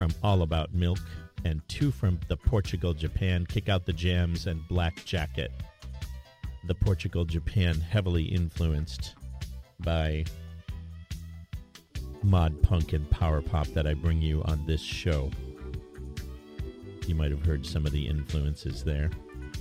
from All About Milk, and two from the Portugal Japan, Kick Out the Jams and Black Jacket. The Portugal Japan heavily influenced by mod punk and power pop that I bring you on this show. You might have heard some of the influences there.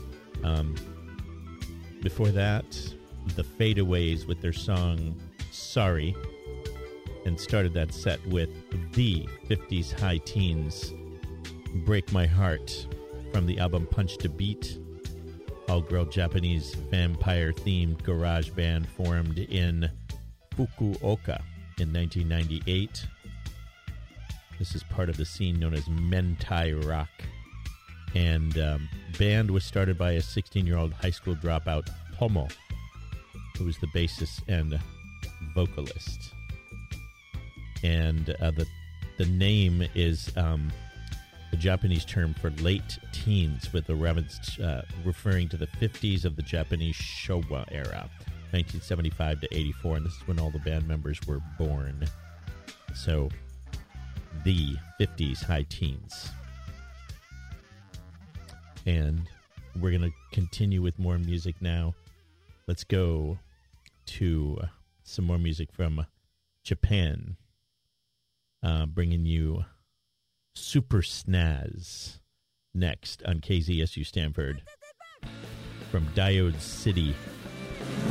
Before that, the Fadeaways with their song Sorry, and started that set with the 50s High Teens, Break My Heart, from the album Punch to Beat, all-girl Japanese vampire-themed garage band formed in Fukuoka in 1998. This is part of the scene known as Mentai Rock. And band was started by a 16-year-old high school dropout, Tomo, who was the bassist and vocalist. And the name is the Japanese term for late teens, with the referring to the 50s of the Japanese Showa era, 1975 to 84, and this is when all the band members were born. So, the 50s High Teens. And we're going to continue with more music now. Let's go to some more music from Japan, bringing you Super Snaz next on KZSU Stanford from Diode City.